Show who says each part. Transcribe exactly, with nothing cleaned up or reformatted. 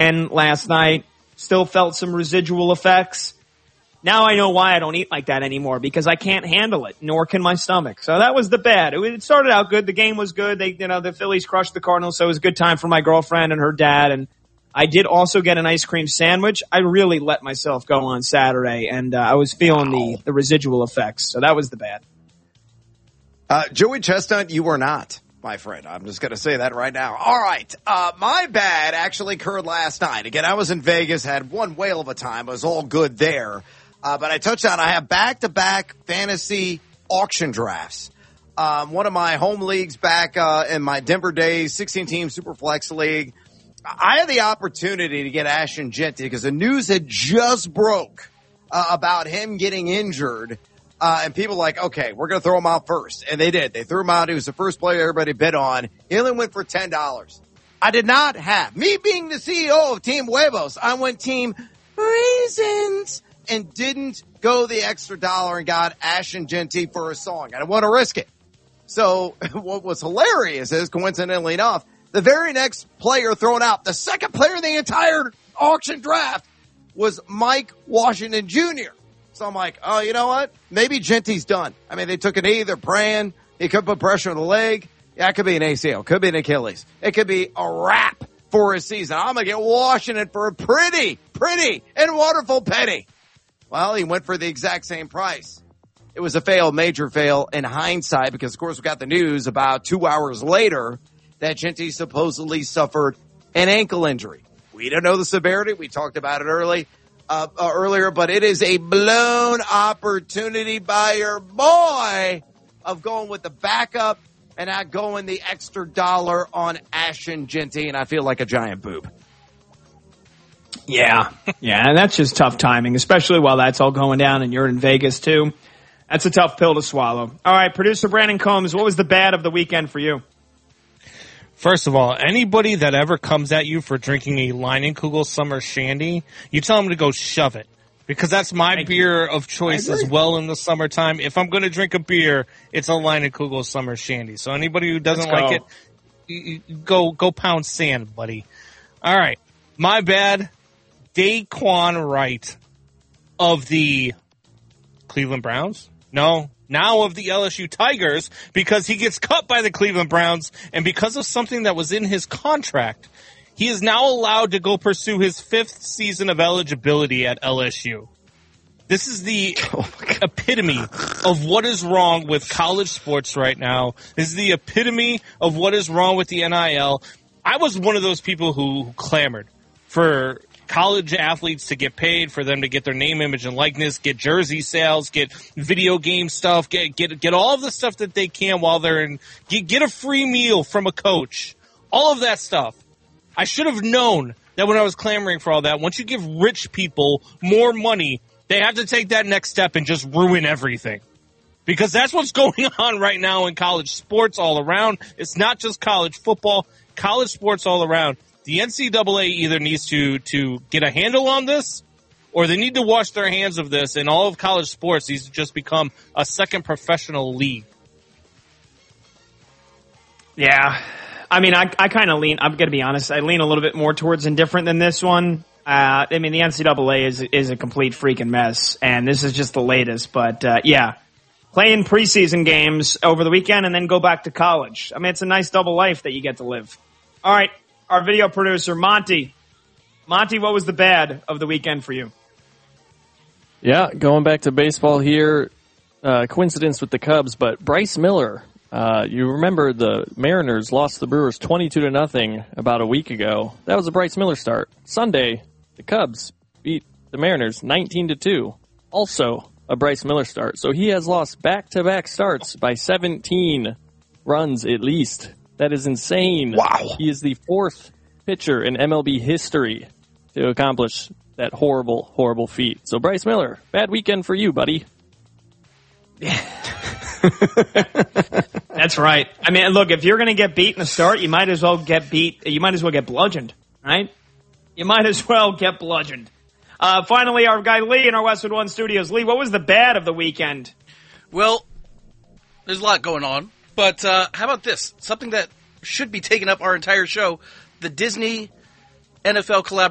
Speaker 1: And last night, still felt some residual effects. Now I know why I don't eat like that anymore, because I can't handle it, nor can my stomach. So that was the bad. It started out good. The game was good. They, you know, the Phillies crushed the Cardinals, so it was a good time for my girlfriend and her dad. And I did also get an ice cream sandwich. I really let myself go on Saturday, and uh, I was feeling wow. the, the residual effects. So that was the bad.
Speaker 2: Uh, Joey Chestnut, you were not, my friend. I'm just going to say that right now. All right. Uh, my bad actually occurred last night. Again, I was in Vegas, had one whale of a time. It was all good there. Uh, but I touched on, I have back-to-back fantasy auction drafts. Um, one of my home leagues back uh, in my Denver days, sixteen-team Superflex League. I had the opportunity to get Ashton Jeanty because the news had just broke uh, about him getting injured. Uh, and people were like, okay, we're going to throw him out first. And they did. They threw him out. He was the first player everybody bid on. He only went for ten dollars. I did not have, me being the C E O of Team Huevos, I went Team Raisins. And didn't go the extra dollar and got Ashton Jeanty for a song. I didn't want to risk it. So what was hilarious is, coincidentally enough, the very next player thrown out, the second player in the entire auction draft, was Mike Washington Junior So I'm like, oh, you know what? Maybe Jeanty's done. I mean, they took a knee, they're praying. He could put pressure on the leg. Yeah, it could be an A C L. Could be an Achilles. It could be a wrap for his season. I'm going to get Washington for a pretty, pretty, and wonderful penny. Well, he went for the exact same price. It was a fail, major fail in hindsight, because, of course, we got the news about two hours later that Jeanty supposedly suffered an ankle injury. We don't know the severity. We talked about it early, uh, uh, earlier, but it is a blown opportunity by your boy of going with the backup and not going the extra dollar on Ashton Jeanty, and I feel like a giant boob.
Speaker 1: Yeah, yeah, and that's just tough timing, especially while that's all going down and you're in Vegas too. That's a tough pill to swallow. All right, producer Brandon Combs, what was the bad of the weekend for you?
Speaker 3: First of all, anybody that ever comes at you for drinking a Leinenkugel Summer Shandy, you tell them to go shove it. Because that's my Thank beer you. of choice as well in the summertime. If I'm going to drink a beer, it's a Leinenkugel Summer Shandy. So anybody who doesn't
Speaker 1: Let's
Speaker 3: like
Speaker 1: go.
Speaker 3: it, you, you go go pound sand, buddy. All right, my bad. Daquan Wright of the Cleveland Browns? No, now of the L S U Tigers, because he gets cut by the Cleveland Browns, and because of something that was in his contract, he is now allowed to go pursue his fifth season of eligibility at L S U. This is the oh epitome of what is wrong with college sports right now. This is the epitome of what is wrong with the N I L. I was one of those people who, who clamored for college athletes to get paid, for them to get their name, image, and likeness, get jersey sales, get video game stuff, get get get all of the stuff that they can while they're in, get, get a free meal from a coach, all of that stuff. I should have known that when I was clamoring for all that, once you give rich people more money, they have to take that next step and just ruin everything. Because that's what's going on right now in college sports all around. It's not just college football, college sports all around. The N C double A either needs to, to get a handle on this, or they need to wash their hands of this, and all of college sports needs to just become a second professional league.
Speaker 1: Yeah. I mean, I, I kind of lean, I'm going to be honest, I lean a little bit more towards indifferent than this one. Uh, I mean, the N C double A is, is a complete freaking mess, and this is just the latest, but, uh, yeah. Playing preseason games over the weekend and then go back to college. I mean, it's a nice double life that you get to live. All right. Our video producer, Monty. Monty, what was the bad of the weekend for you?
Speaker 4: Yeah, going back to baseball here, uh, coincidence with the Cubs, but Bryce Miller, uh, you remember the Mariners lost the Brewers twenty-two to nothing about a week ago. That was a Bryce Miller start. Sunday, the Cubs beat the Mariners nineteen to two. Also a Bryce Miller start. So he has lost back-to-back starts by seventeen runs at least. That is insane.
Speaker 2: Wow.
Speaker 4: He is the fourth pitcher in M L B history to accomplish that horrible, horrible feat. So, Bryce Miller, bad weekend for you, buddy.
Speaker 1: That's right. I mean, look, if you're going to get beat in the start, you might as well get beat. You might as well get bludgeoned, right? You might as well get bludgeoned. Uh, finally, our guy Lee in our Westwood One studios. Lee, what was the bad of the weekend?
Speaker 5: Well, there's a lot going on. But uh, how about this? Something that should be taking up our entire show, the Disney N F L collaboration.